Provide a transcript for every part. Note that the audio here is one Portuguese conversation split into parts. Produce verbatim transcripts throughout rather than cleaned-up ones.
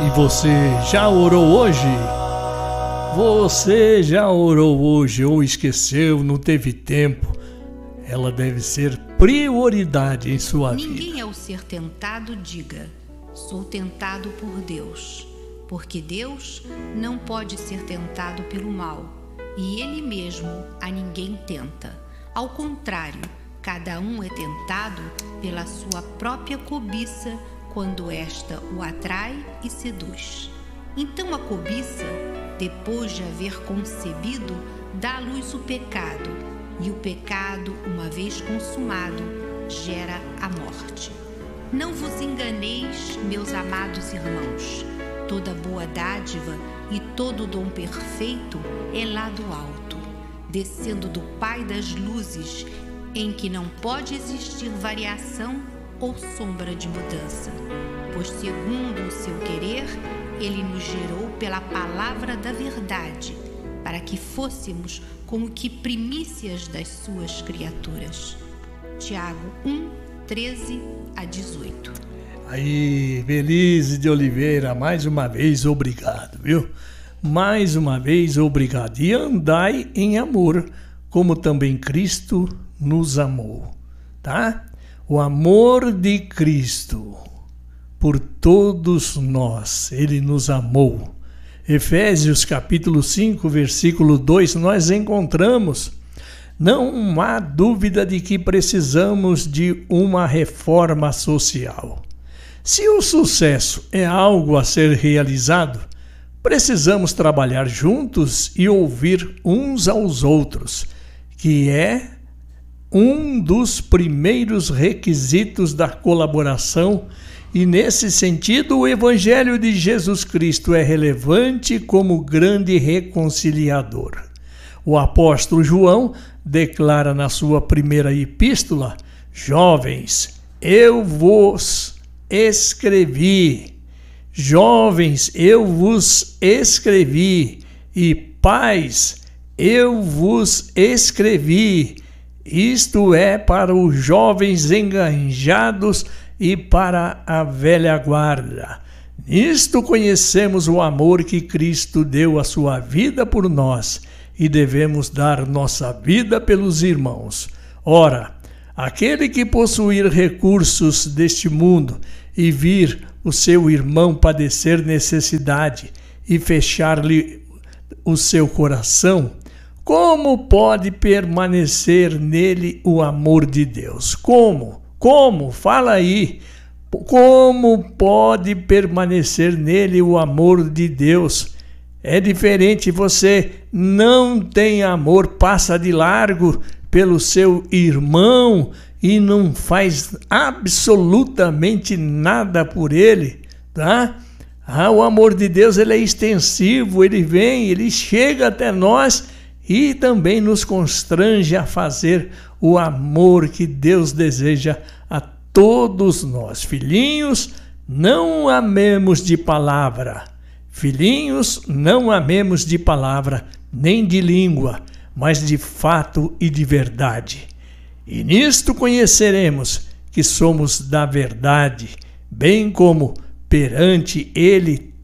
E você já orou hoje? Você já orou hoje ou esqueceu, não teve tempo? Ela deve ser prioridade em sua vida. Ninguém ao ser tentado diga, sou tentado por Deus, porque Deus não pode ser tentado pelo mal, e Ele mesmo a ninguém tenta. Ao contrário, cada um é tentado pela sua própria cobiça, quando esta o atrai e seduz. Então a cobiça, depois de haver concebido, dá à luz o pecado, e o pecado, uma vez consumado, gera a morte. Não vos enganeis, meus amados irmãos, toda boa dádiva e todo dom perfeito é lá do alto, descendo do Pai das luzes, em que não pode existir variação ou sombra de mudança, pois segundo o seu querer, Ele nos gerou pela palavra da verdade, para que fôssemos como que primícias das suas criaturas. Tiago um, treze a dezoito. Aí, Belize de Oliveira, mais uma vez obrigado, viu? Mais uma vez obrigado. E andai em amor, como também Cristo nos amou, tá? O amor de Cristo por todos nós, Ele nos amou. Efésios capítulo cinco, versículo dois, nós encontramos: não há dúvida de que precisamos de uma reforma social. Se o sucesso é algo a ser realizado, precisamos trabalhar juntos e ouvir uns aos outros, que é um dos primeiros requisitos da colaboração, e nesse sentido o Evangelho de Jesus Cristo é relevante como grande reconciliador. O apóstolo João declara na sua primeira epístola: jovens, eu vos escrevi, jovens, eu vos escrevi, e pais, eu vos escrevi. Isto é para os jovens enganjados e para a velha guarda. Nisto conhecemos o amor que Cristo deu a sua vida por nós, e devemos dar nossa vida pelos irmãos. Ora, aquele que possuir recursos deste mundo e vir o seu irmão padecer necessidade e fechar-lhe o seu coração, como pode permanecer nele o amor de Deus? Como? Como? Fala aí. Como pode permanecer nele o amor de Deus? É diferente, você não tem amor, passa de largo pelo seu irmão e não faz absolutamente nada por ele, tá? Ah, o amor de Deus, ele é extensivo, ele vem, ele chega até nós e também nos constrange a fazer o amor que Deus deseja a todos nós. Filhinhos, não amemos de palavra. Filhinhos, não amemos de palavra, nem de língua, mas de fato e de verdade. E nisto conheceremos que somos da verdade, bem como perante Ele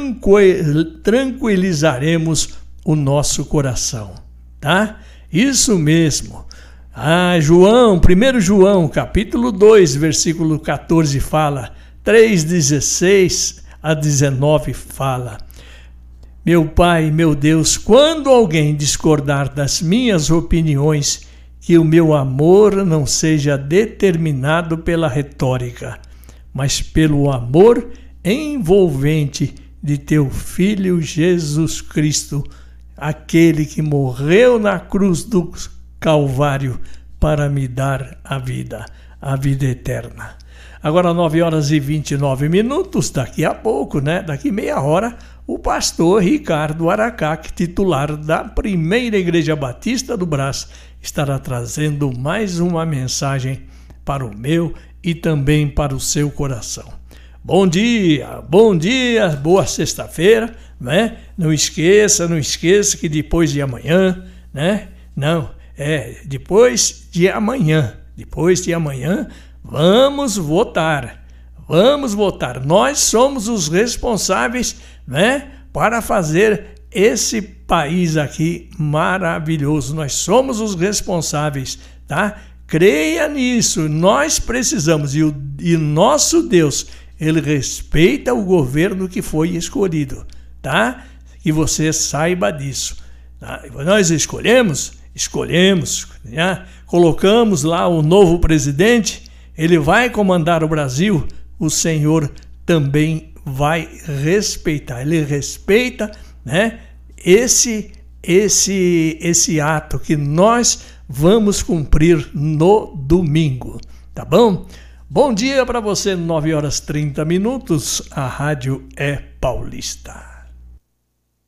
tranquilizaremos o nosso coração, tá? Isso mesmo. Ah, João, primeiro João, capítulo dois, versículo quatorze fala, três, dezesseis a dezenove fala: meu Pai, meu Deus, quando alguém discordar das minhas opiniões, que o meu amor não seja determinado pela retórica, mas pelo amor envolvente de teu Filho Jesus Cristo, aquele que morreu na cruz do Calvário para me dar a vida, a vida eterna. Agora nove horas e vinte e nove minutos, daqui a pouco, né? Daqui meia hora, o pastor Ricardo Aracaque, titular da Primeira Igreja Batista do Brás, estará trazendo mais uma mensagem para o meu e também para o seu coração. Bom dia, bom dia, boa sexta-feira, né? Não esqueça, não esqueça que depois de amanhã, né? Não, é depois de amanhã, depois de amanhã, vamos votar. Vamos votar. Nós somos os responsáveis, né, para fazer esse país aqui maravilhoso. Nós somos os responsáveis, tá? Creia nisso. Nós precisamos. E o e nosso Deus, ele respeita o governo que foi escolhido, tá? Que você saiba disso. Tá? Nós escolhemos, escolhemos, né? Colocamos lá o novo presidente, ele vai comandar o Brasil, o Senhor também vai respeitar. Ele respeita, né, esse, esse, esse ato que nós vamos cumprir no domingo, tá bom? Bom dia para você, nove horas e trinta minutos, a rádio é paulista.